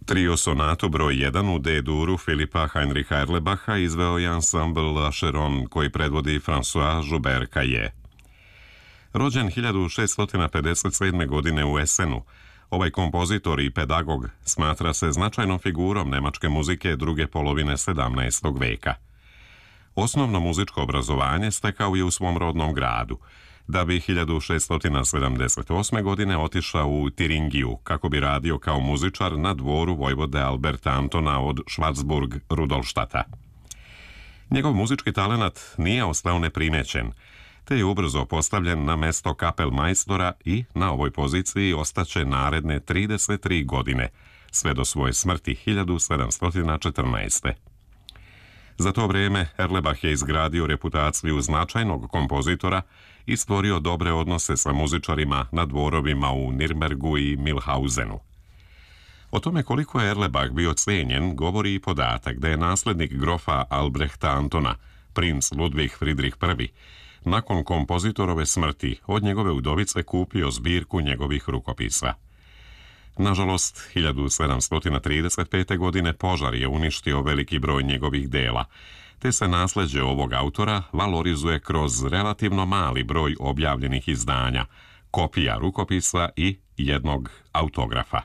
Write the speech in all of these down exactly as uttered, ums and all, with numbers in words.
Trio sonatu broj jedan u D-duru Filipa Heinricha Erlebacha izveo je ansambl La Cheronne koji predvodi François Joubert Caillet. Rođen hiljadu šeststo pedeset sedme. godine u Essenu, ovaj kompozitor i pedagog smatra se značajnom figurom nemačke muzike druge polovine sedamnaestog veka. Osnovno muzičko obrazovanje stekao je u svom rodnom gradu, da bi hiljadu šeststo sedamdeset osme. godine otišao u Tiringiju kako bi radio kao muzičar na dvoru vojvode Alberta Antona od Schwarzburg-Rudolštata. Njegov muzički talenat nije ostao neprimećen, te je ubrzo postavljen na mesto kapelmajstora i na ovoj poziciji ostaće naredne trideset tri godine, sve do svoje smrti hiljadu sedamsto četrnaeste. Za to vrijeme Erlebach je izgradio reputaciju značajnog kompozitora i stvorio dobre odnose sa muzičarima na dvorovima u Nirnbergu i Milhausenu. O tome koliko je Erlebach bio cijenjen govori i podatak da je naslednik grofa Albrehta Antona, princ Ludvig Friedrich I, nakon kompozitorove smrti od njegove udovice kupio zbirku njegovih rukopisa. Nažalost, hiljadu sedamsto trideset pete. godine požar je uništio veliki broj njegovih dela, te se nasljeđe ovog autora valorizuje kroz relativno mali broj objavljenih izdanja, kopija rukopisa i jednog autografa.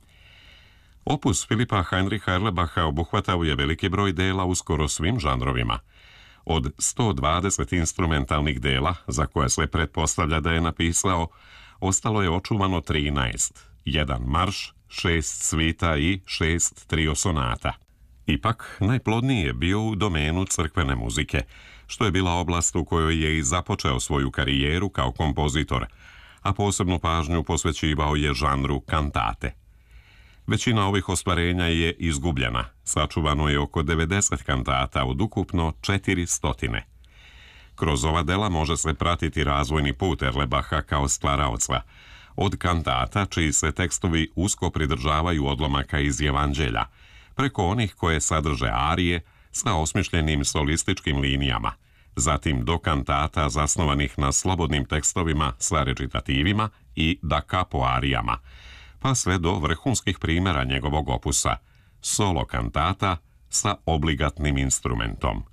Opus Filipa Heinricha Erlebacha obuhvatao je veliki broj dela u skoro svim žanrovima. Od sto dvadeset instrumentalnih dela, za koje se pretpostavlja da je napisao, ostalo je očuvano trinaest, jedan marš, šest svita i šest trio sonata. Ipak, najplodniji je bio u domenu crkvene muzike, što je bila oblast u kojoj je i započeo svoju karijeru kao kompozitor, a posebnu pažnju posvećivao je žanru kantate. Većina ovih ostvarenja je izgubljena, sačuvano je oko devedeset kantata od ukupno četiristo. Kroz ova dela može se pratiti razvojni put Erlebacha kao stvaraoca, od kantata čiji se tekstovi usko pridržavaju odlomaka iz Evanđelja, preko onih koje sadrže arije sa osmišljenim solističkim linijama, zatim do kantata zasnovanih na slobodnim tekstovima sa recitativima i da capo arijama, pa sve do vrhunskih primjera njegovog opusa, solo kantata sa obligatnim instrumentom.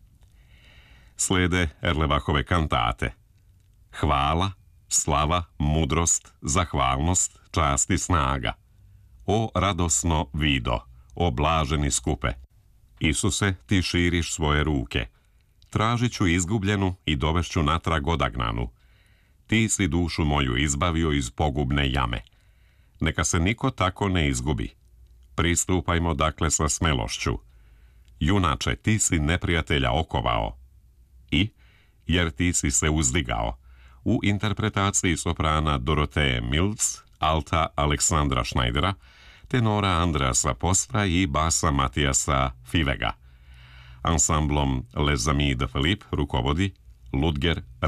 Slijede Erlebachove kantate: Hvala, slava, mudrost, zahvalnost, čast i snaga. O radosno vido, o blaženi skupe. Isuse, ti širiš svoje ruke. Tražit ću izgubljenu i dovešću natrag odagnanu. Ti si dušu moju izbavio iz pogubne jame. Neka se niko tako ne izgubi. Pristupajmo dakle sa smelošću. Junače, ti si neprijatelja okovao. I, jer ti si se uzdigao, u interpretaciji soprana Dorothee Mills, alta Aleksandra Schneidera, tenora Andreasa Postra i basa Matijasa Fivega. Ansamblom Les Amis de Philippe rukovodi Ludger